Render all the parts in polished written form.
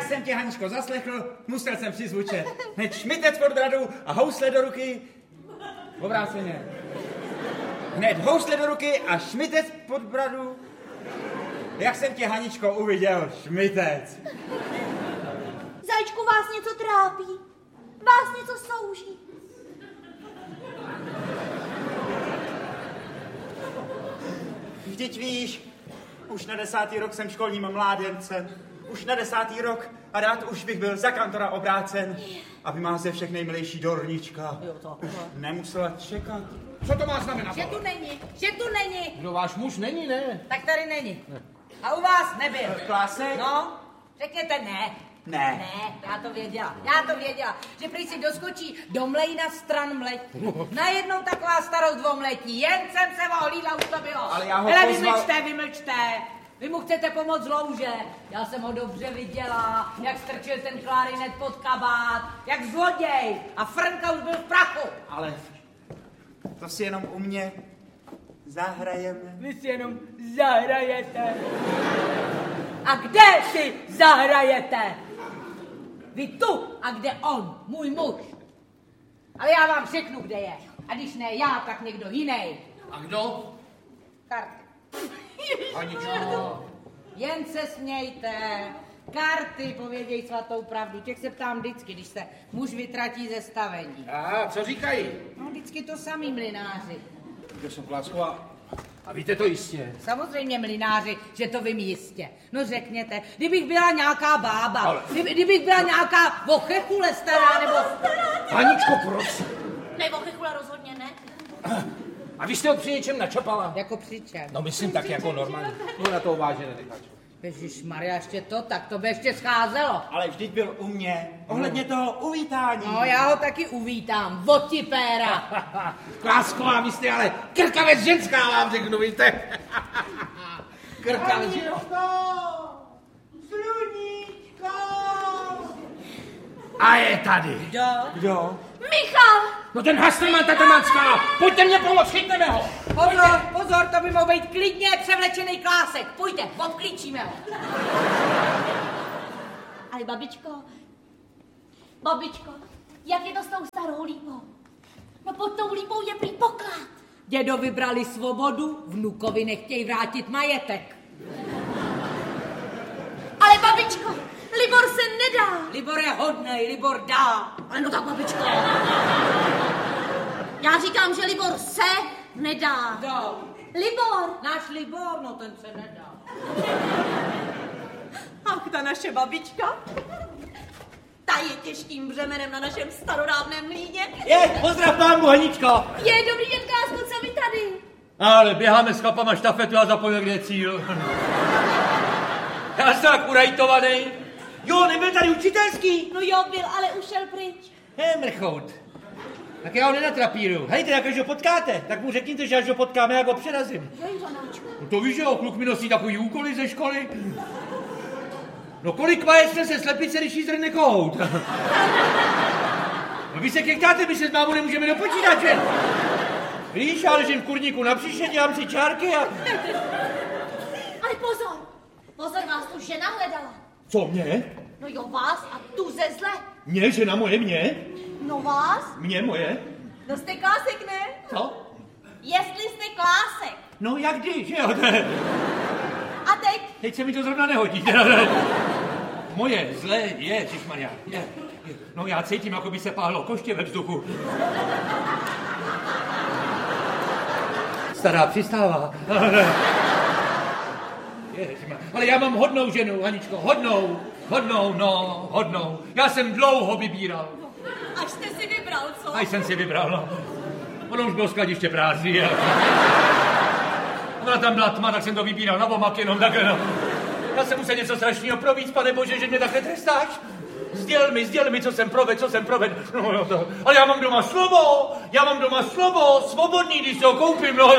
jsem tě, Haničko, zaslechl, musel jsem přizvučet. Hned šmitec pod bradu a housle do ruky. Obráceně. Hned housle do ruky a šmitec pod bradu. Jak jsem tě, Haničko, uviděl, šmitec. Zajíčku, vás něco trápí? Vás něco souží? Vždyť víš, už na 10. rok jsem školním mládencem. Už na 10. rok a rád už bych byl za kantora obrácen, aby má ze všech nejmilejší dornička. Už nemusela čekat. Co to má znamenat? Že tu není. No váš muž není, ne? Tak tady není. A u vás nebyl. Klásek? No, řekněte ne. Ne. Já to věděla, že prý si doskočí do mlejna stran mletí. Najednou taková starost o mletí, jen jsem se ohlídla, už to bylo. Ale já ho hele, pozval... vymlčte. Vy mu chcete pomoct z louže. Já jsem ho dobře viděla, jak strčil ten klarinet pod kabát, jak zloděj. A Frnka už byl v prachu. Ale to si jenom u mě zahrajeme. Vy si jenom zahrajete. A kde si zahrajete? Vy tu a kde on, můj muž. Ale já vám řeknu, kde je. A když ne já, tak někdo jiný. A kdo? Karty. Haničko. Jen se smějte. Karty povědějí svatou pravdu. Těch se ptám vždycky, když se muž vytratí ze stavení. A co říkají? No vždycky to samý mlynáři. Já jsem Klásková. A víte to jistě? Samozřejmě mlynáři, že to vím jistě. No řekněte, kdybych byla nějaká bába, ale... kdybych byla nějaká vochechule stará, nebo... Haničko, prosím. Ne, vochechule rozhodně ne. A vy jste ho při něčem načapala? Jako při čem? No myslím tak jako normálně. No na to vážně nenecháš. Ježišmarja, ještě to, tak to by ještě scházelo. Ale vždyť byl u mě, ohledně toho uvítání. No, já ho taky uvítám, votipéra. Klásková, vy jste ale krkavec ženská, vám řeknu, víte. Krkavec ženská. Sluníčko! A je tady. Kdo? Michal! No ten Hasselmann, Tatemanská, pojďte mě pomoct, chytneme ho. Pozor, to by mohl být klidně převlečený Klásek. Pojďte, obklíčíme ho. Ale babičko, jak je to s tou starou lípou? No pod tou lípou je prý poklad. Dědo vybrali svobodu, vnukovi nechtějí vrátit majetek. Ale babičko, Libor se nedá. Libor je hodnej, Libor dá. Ale no tak babičko. Já říkám, že Libor se nedá. Kdo? Libor. Náš Libor, no ten se nedá. Ach, ta naše babička. Ta je těžkým břemenem na našem starodávném mlýně. Pozdrav pánu, Haničko. Je, dobrý den, Klásku, co vy tady? Ale běháme s chlapama štafetu a zapojíme, kde je cíl. Já jsem tak urajtovaný. Jo, nebyl tady učitelský. No jo, byl, ale ušel pryč. Mrchout. Tak já ho nenatrapíru. Hejte, jak až ho potkáte, tak mu řekněte, že až ho potkáme, jak ho přerazím. No to víš, že jo, kluk mi nosí takový úkoly ze školy. No kolik vajec se slepice, když jí zrne kohout. No vy se kektáte, my se s mámou nemůžeme dopočítat, že? Víš, já ležím v kurníku na příště, dělám si čárky a... Ale pozor, vás tu žena hledala. Co, mě? No jo, vás a tu ze zle. Mě, žena moje, mě? No vás? Mě, moje? No jste Klásek, ne? Co? Jestli jste Klásek. No jak kdy, že jo? A teď? Teď se mi to zrovna nehodí. Moje zlé je, Ježišmarja, je. No já cítím, jako by se páhlo koště ve vzduchu. Stará přistává. Ale já mám hodnou ženu, Haničko, hodnou. Já jsem dlouho vybíral. Až jste si vybral, co? Až jsem si vybral, no. Ono už bylo skladiště prázdný. Ona tam byla tma, tak jsem to vybíral na omak jenom takhle, no. Já jsem musel něco strašného províct, pane Bože, že mě takhle trestáš. Sděl mi, co jsem provedl. No, to. Ale já mám doma slovo, svobodný, když se ho koupím, no.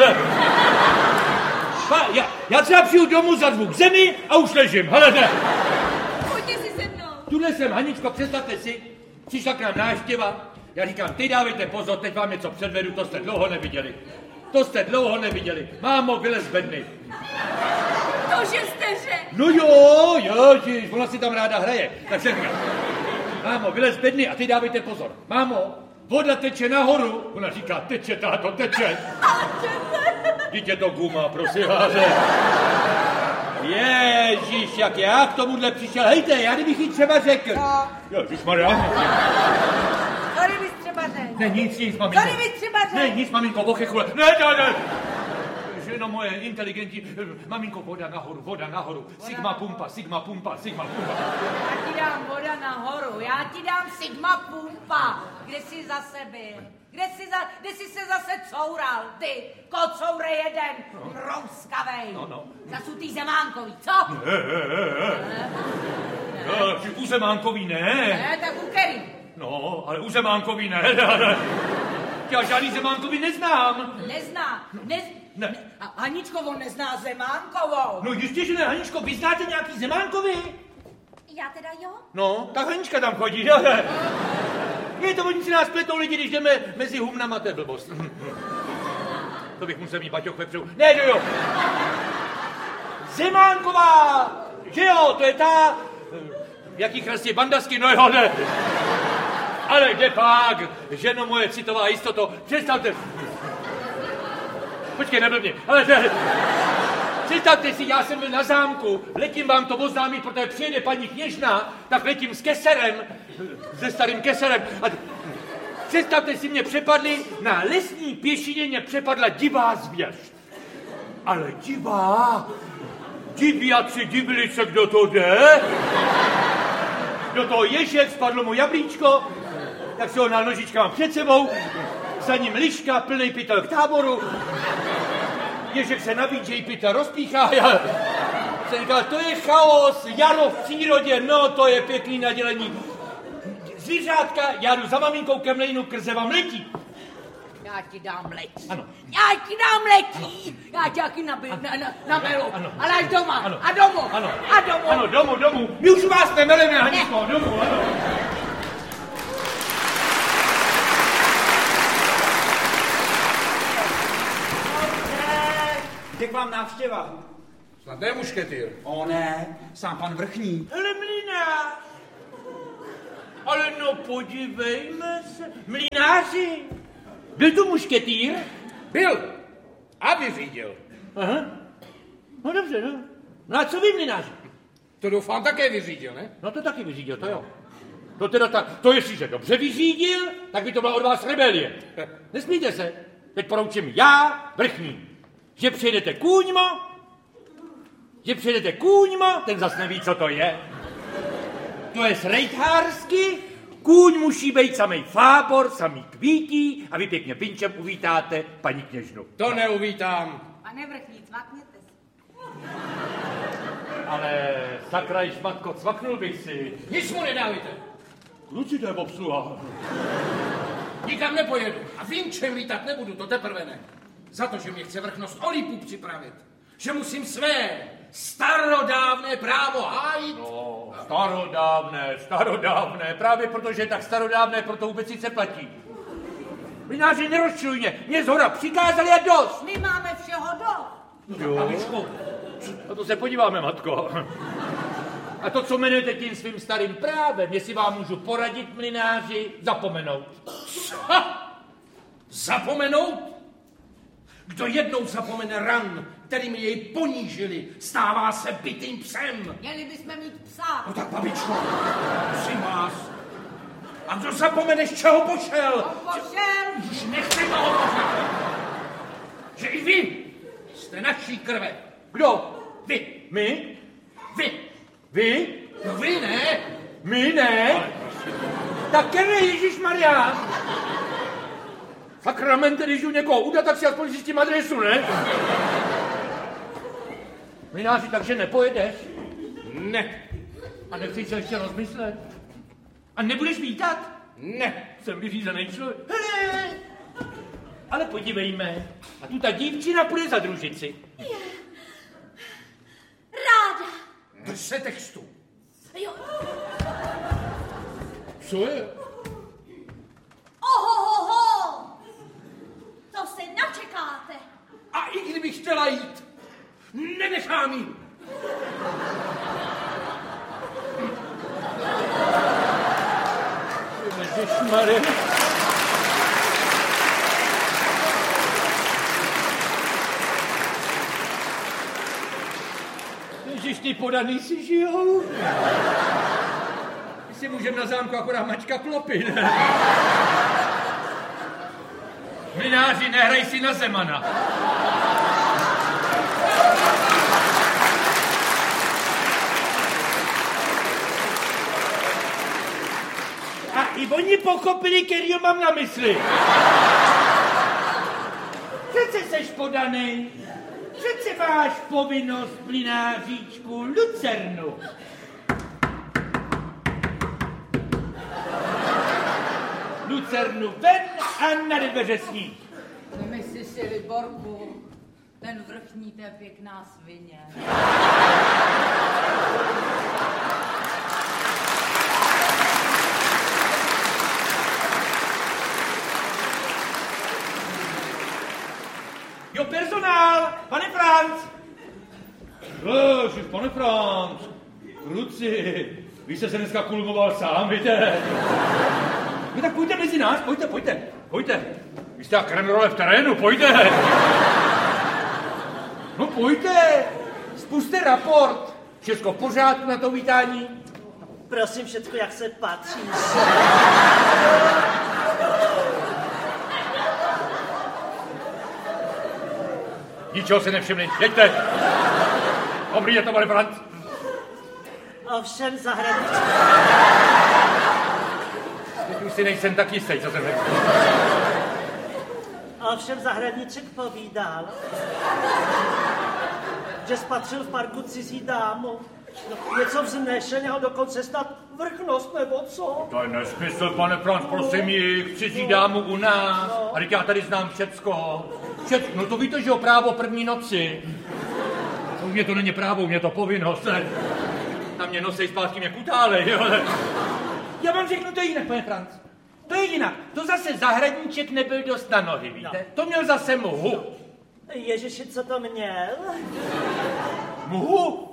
Já třeba přijdu domů, zadvu k zemi a už ležím, hele. Pojďte si se mnou. Tuhle jsem, Haničko, představte si, přišla k nám návštěva. Já říkám, teď dávejte pozor, teď vám něco předvedu, to jste dlouho neviděli. Mámo, vylez bedny. To Cože jste řekl? No jo, ježiš, ona si tam ráda hraje. Tak se říká, mámo, vylez bedny a ty dávejte pozor. Mámo, voda teče nahoru. Ona říká, teče, táto, teče. Vždyť je to guma, prosím vás. Ježíš, jak já k tomuhle přišel. Hejte, já kdybych jí třeba řekl. No. Ježišmarja. Co kdybys třeba řekl? Ne, nic, maminko. Co kdybys třeba řekl? Ne, nic, maminko, ochechule. Ne. Ženo moje, inteligentní. Maminko, voda nahoru. Sigma pumpa. Já ti dám voda nahoru, já ti dám sigma pumpa. Kde jsi zase byl? Kde jsi se zase coural, ty, kocoure jeden, mrouskavej. No. Zasutý Zemánkový, co? U Zemánkový ne. Ne, tak u který? No, ale u Zemánkový ne. Já žádný Zemánkový neznám. Ne. A Haničko, on nezná Zemánkovou. No jistě, že ne, Haničko, vy znáte nějaký Zemánkový? Já teda jo? No, tak Hanička tam chodí. Je to, oni si nás pletou lidi, když jdeme mezi humnama, to je blbost. To bych musel mít baťoch vepředu. Ne, jo. Zemánková, že jo, to je ta... Jaký krásně bandasky, no jo, ne. Ale kde pak, ženo moje citová jistoto, představte... Počkej, neblbně, ale... Představte si, já jsem byl na zámku, letím vám to oznámit, protože přijede paní kněžna, tak letím s keserem, se starým keserem. A představte si, mě přepadli, na lesní pěšině mě přepadla divá zvěř. Ale divá, diviaci divili se, kdo to jde. Do toho ježek, spadlo mu jablíčko, tak si ho na nožičkám před sebou, za ním liška, plnej pytel k táboru. Ježek se nabídžej, pytel rozpíchá. Já jsem říkal, to je chaos, jaro v přírodě, no to je pěkný nadělení. Zvířátka, já jdu za maminkou ke mlejnu, krze vám letí. Já ti dám letí. Ano. Já ti dám letí. Já ti taky namelu. Ano. Ale až doma. Ano. A domů. Ano. A domů. Ano, domů. My už u vás nemeleme, Haničko, domů, ano. Jak vám návštěva? Snadné mušketýr. O ne, sám pan vrchní. Ale mlynář. Ale no podívejme se. Mlynáři. Byl tu mušketýr? Byl. A vyřídil. Aha. No dobře, no. No a co vy, mlynáři? To doufám také vyřídil, ne? No to taky vyřídil, to jo. To teda tak, to jestliže dobře vyřídil, tak by to byla od vás rebelie. Nesmíte se. Teď poroučím já, vrchní. Že přijedete kůňmo, ten zas neví, co to je. To je srejthársky, kůň musí být samej fábor, samý kvítí a vy pěkně pinčem uvítáte paní kněžnu. To neuvítám. Pane vrchní, cvakněte si. Ale sakraj šmatko, cvaknul bych si. Nic mu nedávajte. Kluci, to je obsluha. Nikam nepojedu. A vím, čem lítat nebudu, to teprve ne. Za to, že mě chce vrchnost Olípu připravit. Že musím své starodávné právo hájit. No, starodávné, právě protože je tak starodávné, proto vůbec sice platí. Mlynáři, nerozčiluj mě zhora přikázali a dost. My máme všeho dost. Jo. A to se podíváme, matko. A to, co jmenujete tím svým starým právem, jestli vám můžu poradit, mlynáři, zapomenout. Zapomenout? Kdo jednou zapomene ran, kterými jej ponížili, stává se bitým psem. Měli bychom mít psa. No tak, babičko, prosím vás. A kdo zapomene, z čeho pošel? Už nechceme hovořit. Že i vy jste naší krve. Kdo? Vy. My? Vy. Vy? No vy ne. My ne? Tak ne, Ježišmarja. Sakramente, když jdu někoho udat, tak si aspoň zjistím adresu, ne? Mlynáři, takže nepojedeš? Ne. A nechceš se ještě rozmyslet? A nebudeš vítat? Ne. Jsem vyřízený člověk. Hele! Ale podívejme. A tu ta dívčina půjde za družici. Ráda. Drž se textu. Jo. Co je? Ohohoho. To se načekáte. A i kdybych chtěla jít, nenechám jí. Ježišmarja. Ježiš, ty podaný si žijou. My si můžeme na zámku akorát mačka klopit. Mlynáři, nehraj si na Zemana. A i oni pochopili, kterýho mám na mysli. Přece seš podanej. Přece máš povinnost, mlynáříčku, lucernu. Lucernu ven a na dveře snít. Vymysli si, Liborku, ten vrchní, to je pěkná svině. Jo, personál, pane Franc. Ježiš, pane Franc. Kluci, vy jste se dneska kulmoval sám, víte? No tak pojďte mezi nás, pojďte. Vy jste jak kremrole v terénu, pojďte. No pojďte, spuste raport. Všecko v pořádku na to vítání? Prosím, všecko, jak se patří. Ničeho se nevšimli, jeďte. Dobrý je to, pane Franc. Ovšem zahradniček. Teď už si nejsem tak jistý, co jsem řekl. Ovšem zahradniček povídal, že spatřil v parku cizí dámu. No, něco vznešeného, dokonce snad vrchnost, nebo co? To je nesmysl, pane Franc, prosím jich, cizí dámu u nás. A teď já tady znám všecko. No to víte, že o právo první noci. U mě to není právo, u mě to povinnost. Na mě nosej zpátky mě kutálej, jo. Já vám řeknu, to je jinak, pane Franc. To je jinak. To zase zahradníček nebyl dost na nohy, víte? To měl zase muhu. Ježiši, co to měl? Muhu?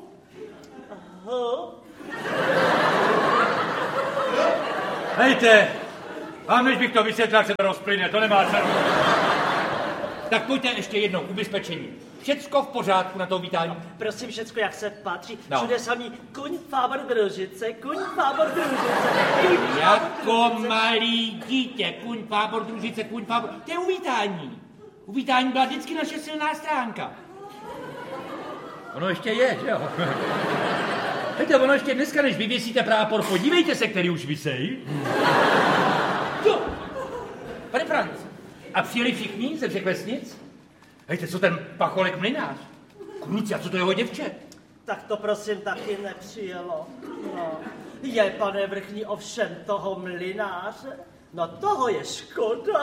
Hejte, vám než bych to vysvětlil, se to rozplyne, to nemá cenu. Tak pojďte ještě jednou, ubezpečení. Všecko v pořádku na to vítání? Prosím, všecko, jak se patří. No. Všude samý kuň, fábor, družice, kuň, fábor, družice. Jako malý dítě, kuň, fábor, družice, kuň, fábor. To je uvítání. Uvítání byla vždycky naše silná stránka. Ono ještě je, že jo? Víte, ono ještě dneska, než vyvěsíte prápor, podívejte se, který už visej. Jo. Pane Franc, a přijeli všichni ze všech vesnic? Hejte, co ten pacholek mlynář? Kluci, a co to jeho děvče? Tak to prosím taky nepřijelo. No. Je, pane vrchní, ovšem toho mlynáře? No toho je škoda.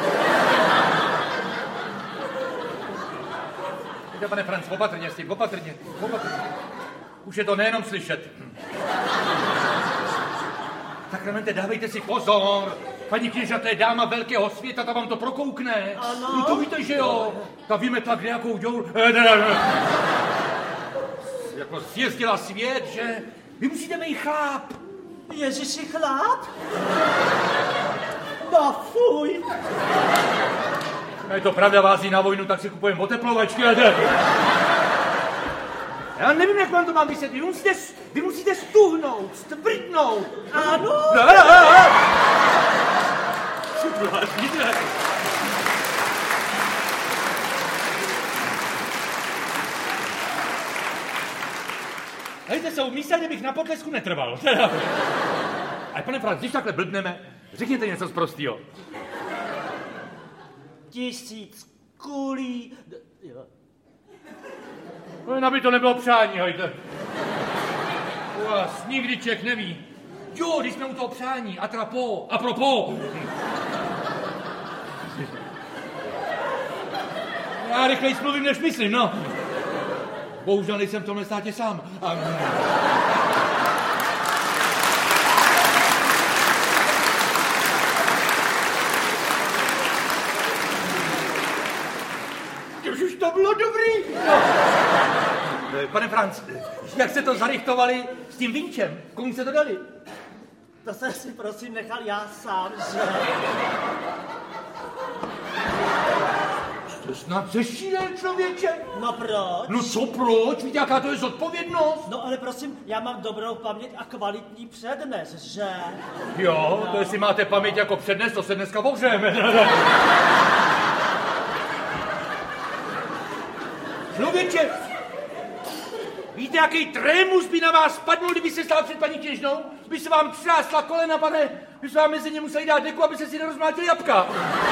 Víte, pane Franc, opatrně s tím, opatrně. Už je to nejenom slyšet. Sakramente, dávejte si pozor. Paní kněža, to je dáma velkého světa, ta vám to prokoukne. Ano. No to víte, že jo. Ta vymetla kdejakou děur. Jako zjezdila svět, že? Vy musíte mít chláp. Ježiši, chláp? No fuj. No je to pravda, vází na vojnu, tak si kupujeme oteplovačky. Já nevím, jak vám to mám vysvětlit. Vy musíte stuhnout, stvrdnout. Ano. Hejte se, umyslete, bych na potlesku netrval. Ale pane Franc, když takhle blbneme, řekněte něco sprostýho. 1000 kulí. Jo. No, aby to nebylo přání, hejte. U vás nikdy člověk neví. Jo, když jsme u toho přání, apropos. Já rychleji mluvím, než myslím, no. Bohužel nejsem v tomhle státě sám. Už to bylo dobrý. No. Pane Franc, jak jste to zarychtovali s tím vinčem? Komu jste to dali? To jsem si prosím nechal já sám, že? To snad zešílel, člověče. No proč? No co proč? Víte, jaká to je zodpovědnost? No ale prosím, já mám dobrou paměť a kvalitní přednes, že? Jo, to jestli máte paměť jako přednes, to se dneska bohřeme. Člověče, víte, jaký trémus by na vás spadnul, kdyby se stál před paní kněžnou? By se vám třásla kolena, pane, by se vám mezi ně museli dát deku, aby se si nerozmlátili jabka.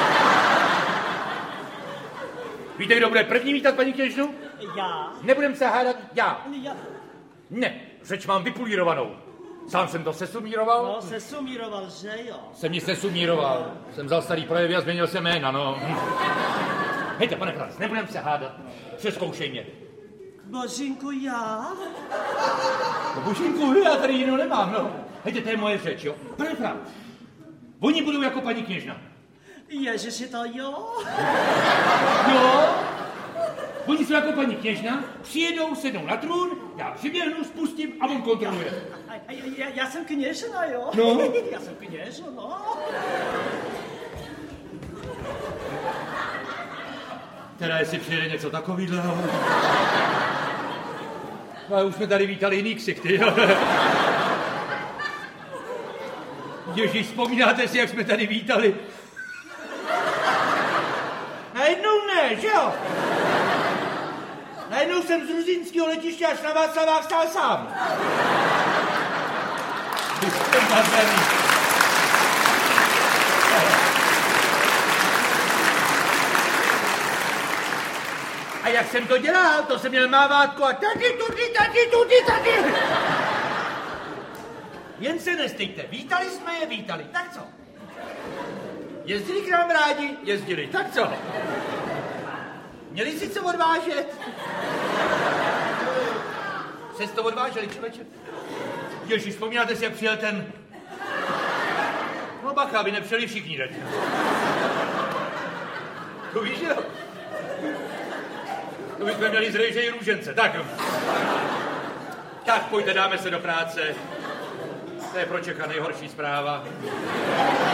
Víte, kdo bude první vítat paní kněžnu? Já? Nebudem se hádat, já. Já. Ne, řeč mám vypulírovanou. Sám jsem to sesumíroval. No, sesumíroval, že jo? Jsem ji sesumíroval. Jsem vzal starý projevy a změnil jsem jména, no. Hejte, pane Franc, nebudem se hádat. Přezkoušej mě. Božínku, já? No, Božínku, já tady jinou nemám, no. Hejte, to je moje řeč, jo. Pane Franc, oni budou jako paní kněžna. Ježiši, to jo? Jo? Oni jsou jako paní kněžna, přijedou, sednou na trůn, já přiběhnu, spustím a on kontroluje. Já jsem kněžna, jo? No. Já jsem kněžna, no. Teda jestli přijede něco takovýhleho. No a už jsme tady vítali jiný ksichty, jo. Ježíš, vzpomínáte si, jak jsme tady vítali? Najednou ne, že jo? Najednou jsem z Ruzínského letiště až na Václavák stál sám. Vy jste nadaný. A jak jsem to dělal, to jsem měl mávátko a tady. Jen se nestejte, vítali jsme je, vítali, tak co? Jezdili k nám rádi, jezdili, tak co? Měli si co odvážet? Jste to odváželi, člověče? Ježíš, vzpomínáte si, jak přijel ten... No bacha, aby nepřijeli všichni teď. To víš, jo? To bychom měli zrejžej růžence, tak. Tak, pojďte, dáme se do práce. To je pro Čecha nejhorší zpráva.